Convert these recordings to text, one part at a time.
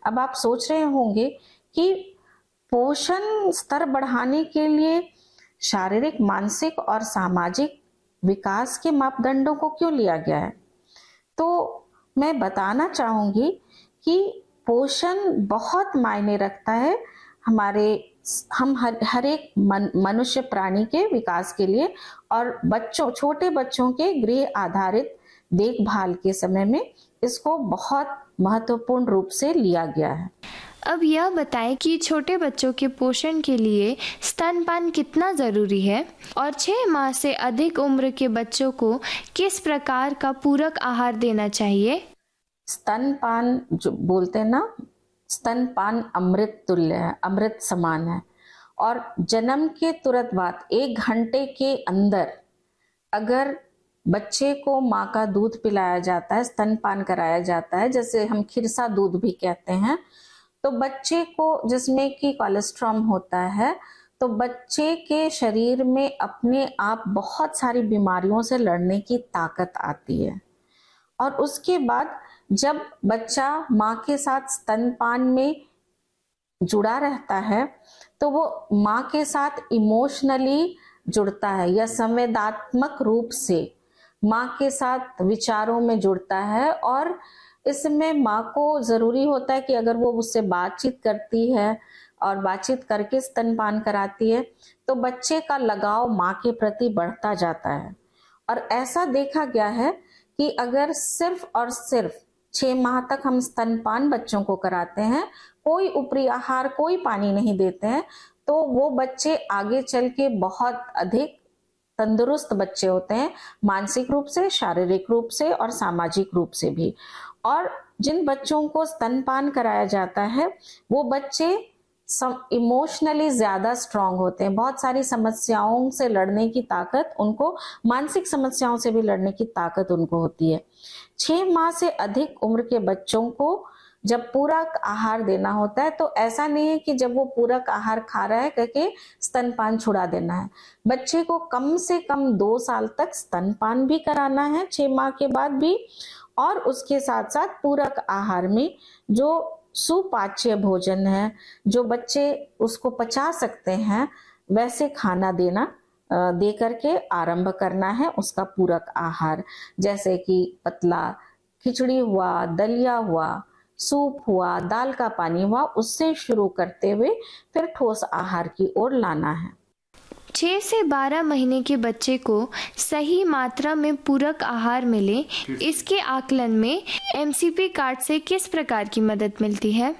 अब आप सोच रहे होंगे कि पोषण स्तर बढ़ाने के लिए शारीरिक, मानसिक और सामाजिक विकास के मापदंडों को क्यों लिया गया है। तो मैं बताना चाहूंगी कि पोषण बहुत मायने रखता है हम हर एक मनुष्य प्राणी के विकास के लिए, और छोटे बच्चों के गृह आधारित देखभाल के समय में इसको बहुत महत्वपूर्ण रूप से लिया गया है। अब यह बताएं कि छोटे बच्चों के पोषण के लिए स्तनपान कितना ज़रूरी है और 6 माह से अधिक उम्र के बच्चों को किस प्रकार का पूरक आहार देना चाहिए। स्तनपान जो बोलते हैं ना, स्तनपान अमृत तुल्य है, अमृत समान है। और जन्म के तुरंत बाद 1 घंटे के अंदर अगर बच्चे को माँ का दूध पिलाया जाता है, स्तनपान कराया जाता है, जैसे हम खिरसा दूध भी कहते हैं, तो बच्चे को, जिसमें कि कोलेस्ट्रॉल होता है, तो बच्चे के शरीर में अपने आप बहुत सारी बीमारियों से लड़ने की ताकत आती है। और उसके बाद जब बच्चा माँ के साथ स्तनपान में जुड़ा रहता है तो वो माँ के साथ इमोशनली जुड़ता है या संवेदनात्मक रूप से माँ के साथ विचारों में जुड़ता है। और इसमें माँ को जरूरी होता है कि अगर वो उससे बातचीत करती है और बातचीत करके स्तनपान कराती है तो बच्चे का लगाव माँ के प्रति बढ़ता जाता है। और ऐसा देखा गया है कि अगर सिर्फ और सिर्फ 6 माह तक हम स्तनपान बच्चों को कराते हैं, कोई ऊपरी आहार, कोई पानी नहीं देते हैं, तो वो बच्चे आगे चल के बहुत अधिक तंदुरुस्त बच्चे होते हैं, मानसिक रूप से, शारीरिक रूप से और सामाजिक रूप से भी। और जिन बच्चों को स्तनपान कराया जाता है वो बच्चे इमोशनली ज्यादा स्ट्रांग होते हैं, बहुत सारी समस्याओं से लड़ने की ताकत उनको, मानसिक समस्याओं से भी लड़ने की ताकत उनको होती है। 6 माह से अधिक उम्र के बच्चों को जब पूरक आहार देना होता है तो ऐसा नहीं है कि जब वो पूरक आहार खा रहा है करके स्तनपान छुड़ा देना है। बच्चे को कम से कम 2 साल तक स्तनपान भी कराना है, 6 माह के बाद भी। और उसके साथ साथ पूरक आहार में जो सुपाच्य भोजन है, जो बच्चे उसको पचा सकते हैं, वैसे खाना देना दे करके आरंभ करना है उसका पूरक आहार, जैसे कि पतला खिचड़ी हुआ, दलिया हुआ, सूप हुआ, दाल का पानी हुआ, उससे शुरू करते हुए फिर ठोस आहार की ओर लाना है। 6 से 12 महीने के बच्चे को सही मात्रा में पूरक आहार मिले, इसके आकलन में एमसीपी कार्ड से किस प्रकार की मदद मिलती है।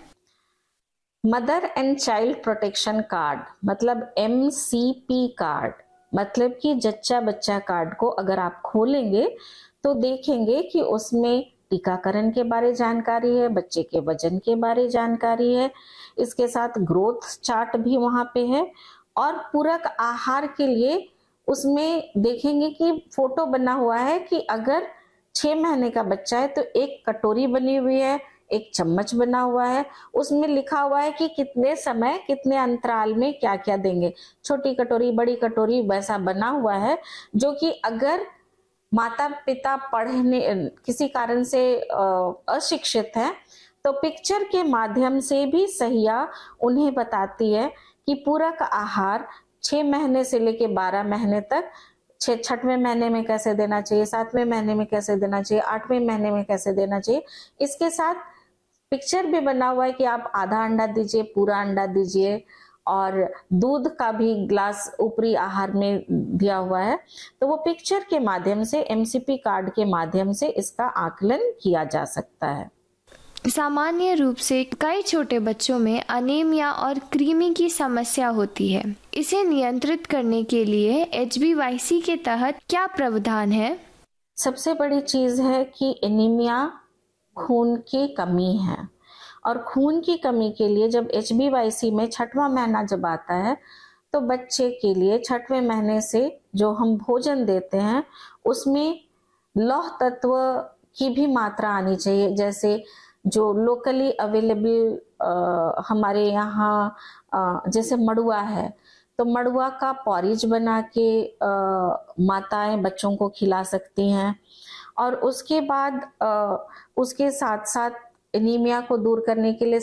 Mother and child protection card मतलब एमसीपी कार्ड, मतलब कि जच्चा बच्चा कार्ड को अगर आप खोलेंगे तो देखेंगे कि उसमें टीकाकरण के बारे जानकारी है, बच्चे के वजन के बारे जानकारी है, इसके साथ ग्रोथ चार्ट भी वहां पे है। और पूरक आहार के लिए उसमें देखेंगे कि फोटो बना हुआ है कि अगर 6 महीने का बच्चा है तो एक कटोरी बनी हुई है, एक चम्मच बना हुआ है, उसमें लिखा हुआ है कि कितने समय, कितने अंतराल में क्या क्या देंगे। छोटी कटोरी, बड़ी कटोरी, वैसा बना हुआ है, जो कि अगर माता पिता पढ़ने किसी कारण से अशिक्षित है तो पिक्चर के माध्यम से भी सहिया उन्हें बताती है कि पूरक आहार 6 महीने से लेके 12 महीने तक, 6वें महीने में कैसे देना चाहिए, 7वें महीने में कैसे देना चाहिए, 8वें महीने में कैसे देना चाहिए। इसके साथ पिक्चर भी बना हुआ है कि आप आधा अंडा दीजिए, पूरा अंडा दीजिए, और दूध का भी ग्लास ऊपरी आहार में दिया हुआ है। तो वो पिक्चर के माध्यम से, एमसीपी कार्ड के माध्यम से इसका आकलन किया जा सकता है। सामान्य रूप से कई छोटे बच्चों में अनीमिया और कृमि की समस्या होती है। इसे नियंत्रित करने के लिए HbYC के तहत क्या प्रावधान है। सबसे बड़ी चीज है कि एनीमिया खून की कमी है, और खून की कमी के लिए जब HbYC में 6वां महीना जब आता है तो बच्चे के लिए 6वें महीने से जो हम भोजन देते हैं उसमें लौह तत्व की भी मात्रा आनी चाहिए। जैसे जो लोकली अवेलेबल हमारे यहाँ जैसे मड़ुआ है, तो मड़ुआ का पॉरिज बना के माताएं बच्चों को खिला सकती हैं। और उसके बाद उसके साथ साथ एनीमिया को दूर करने के लिए